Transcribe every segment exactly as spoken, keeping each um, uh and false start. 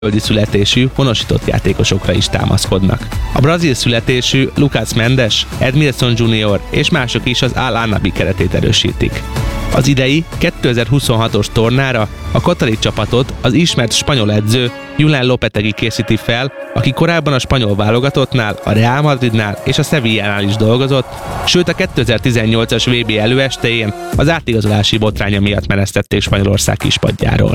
külföldi születésű, honosított játékosokra is támaszkodnak. A brazil születésű Lucas Mendes, Edmilson junior és mások is az Al Annabi keretét erősítik. Az idei kétezer-huszonhatos tornára a katari csapatot az ismert spanyol edző Julen Lopetegui készíti fel, aki korábban a spanyol válogatottnál, a Real Madridnál és a Sevillánál is dolgozott, sőt a kétezer-tizennyolcas vé bé előestéjén az átigazolási botránya miatt menesztették Spanyolország kispadjáról.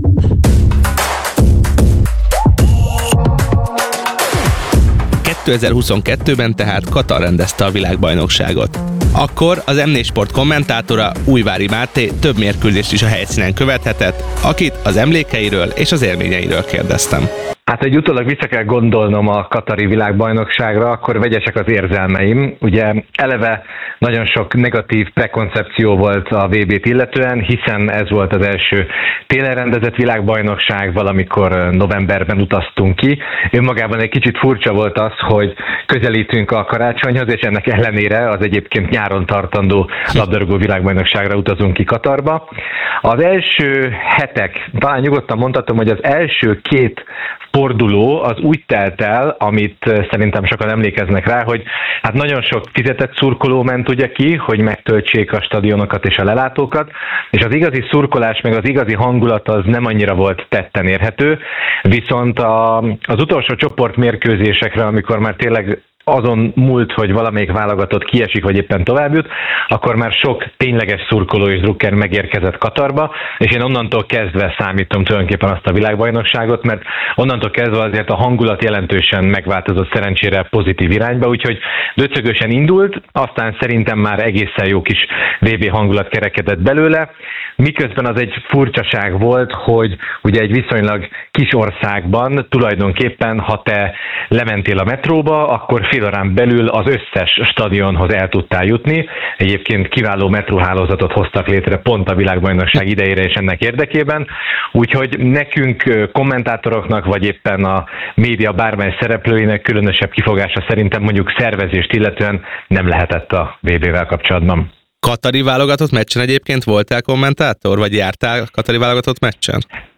kétezer-huszonkettőben tehát Katar rendezte a világbajnokságot. Akkor az em négy Sport kommentátora, Újvári Máté több mérkőzést is a helyszínen követhetett, akit az emlékeiről és az élményeiről kérdeztem. Hát, hogy utólag vissza kell gondolnom a katari világbajnokságra, akkor vegyesek az érzelmeim. Ugye eleve nagyon sok negatív prekoncepció volt a vé bét illetően, hiszen ez volt az első télen rendezett világbajnokság, valamikor novemberben utaztunk ki. Önmagában egy kicsit furcsa volt az, hogy közelítünk a karácsonyhoz, és ennek ellenére az egyébként nyáron tartandó labdarúgó világbajnokságra utazunk ki Katarba. Az első hetek, talán nyugodtan mondhatom, hogy az első két forduló az úgy telt el, amit szerintem sokan emlékeznek rá, hogy hát nagyon sok fizetett szurkoló ment ugye ki, hogy megtöltsék a stadionokat és a lelátókat, és az igazi szurkolás meg az igazi hangulat az nem annyira volt tetten érhető, viszont a, az utolsó csoportmérkőzésekre, amikor már tényleg azon múlt, hogy valamelyik válogatott kiesik, vagy éppen tovább jut, akkor már sok tényleges szurkoló és drukker megérkezett Katarba, és én onnantól kezdve számítom tulajdonképpen azt a világbajnokságot, mert onnantól kezdve azért a hangulat jelentősen megváltozott szerencsére pozitív irányba, úgyhogy döcögösen indult, aztán szerintem már egészen jó kis vé bé hangulat kerekedett belőle, miközben az egy furcsaság volt, hogy ugye egy viszonylag kis országban tulajdonképpen, ha te lementél a metróba, akkor fél órán belül az összes stadionhoz el tudtál jutni. Egyébként kiváló metróhálózatot hoztak létre pont a világbajnokság idejére és ennek érdekében. Úgyhogy nekünk kommentátoroknak, vagy éppen a média bármely szereplőinek különösebb kifogása szerintem mondjuk szervezést illetően nem lehetett a vé bével kapcsolatban. Katari válogatott meccsen egyébként voltál kommentátor, vagy jártál katari válogatott meccsen?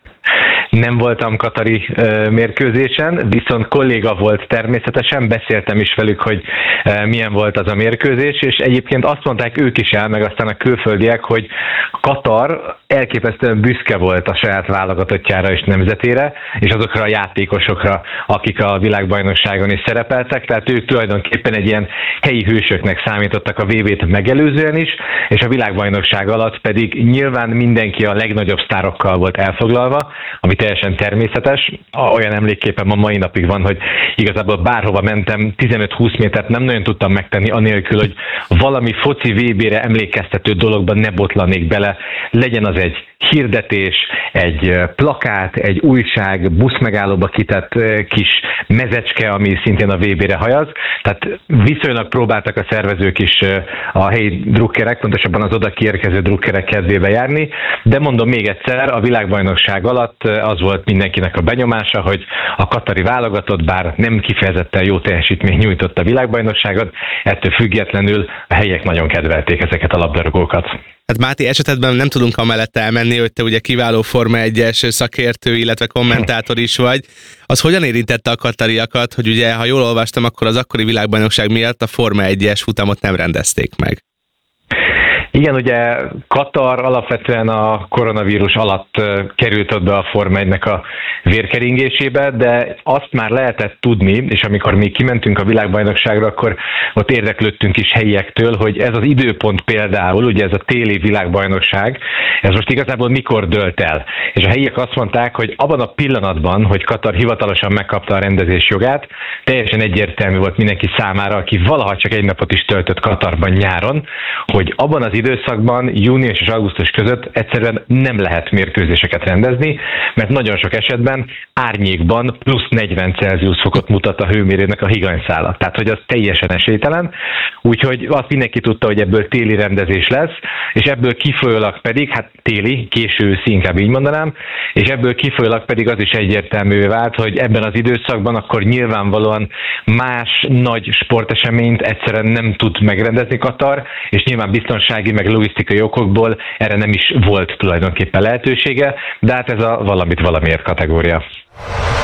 Nem voltam katari uh, mérkőzésen, viszont kolléga volt természetesen, beszéltem is velük, hogy uh, milyen volt az a mérkőzés, és egyébként azt mondták ők is el, meg aztán a külföldiek, hogy Katar elképesztően büszke volt a saját válogatottjára és nemzetére, és azokra a játékosokra, akik a világbajnokságon is szerepeltek, tehát ők tulajdonképpen egy ilyen helyi hősöknek számítottak a vé bét megelőzően is, és a világbajnokság alatt pedig nyilván mindenki a legnagyobb sztárokkal volt elfoglalva, ami teljesen természetes. Olyan emlékképpen ma mai napig van, hogy igazából bárhova mentem, tizenöt-húsz métert nem nagyon tudtam megtenni anélkül, hogy valami foci vé bére emlékeztető dologban ne botlanék bele, legyen az egy hirdetés, egy plakát, egy újság, buszmegállóba kitett kis mezecske, ami szintén a vé bére hajaz. Tehát viszonylag próbáltak a szervezők is a helyi drukkerek, pontosabban az oda kiérkező drukkerek kedvébe járni, de mondom még egyszer, a világbajnokság alatt az volt mindenkinek a benyomása, hogy a katari válogatott, bár nem kifejezetten jó teljesítmény nyújtott a világbajnokságot, ettől függetlenül a helyiek nagyon kedvelték ezeket a labdarúgókat. Hát Máté, esetedben nem tudunk amellett elmenni, hogy te ugye kiváló Forma egyes szakértő, illetve kommentátor is vagy. Az hogyan érintette a katariakat, hogy ugye, ha jól olvastam, akkor az akkori világbajnokság miatt a Forma egyes futamot nem rendezték meg? Igen, ugye Katar alapvetően a koronavírus alatt került ott be a Forma egynek a vérkeringésébe, de azt már lehetett tudni, és amikor mi kimentünk a világbajnokságra, akkor ott érdeklődtünk is helyiektől, hogy ez az időpont például, ugye ez a téli világbajnokság, ez most igazából mikor dőlt el. És a helyiek azt mondták, hogy abban a pillanatban, hogy Katar hivatalosan megkapta a rendezés jogát, teljesen egyértelmű volt mindenki számára, aki valaha csak egy napot is töltött Katarban nyáron, hogy abban az időszakban, június és augusztus között egyszerűen nem lehet mérkőzéseket rendezni, mert nagyon sok esetben árnyékban plusz negyven Celsius fokot mutat a hőmérőnek a higanyszála. Tehát, hogy az teljesen esélytelen. Úgyhogy azt mindenki tudta, hogy ebből téli rendezés lesz, és ebből kifolyólag pedig, hát téli, késő őszi, inkább így mondanám, és ebből kifolyólag pedig az is egyértelművé vált, hogy ebben az időszakban akkor nyilvánvalóan más nagy sporteseményt egyszerűen nem tud megrendezni Katar, és nyilván biztonsági meg logisztikai okokból erre nem is volt tulajdonképpen lehetősége, de hát ez a valamit valamiért kategória.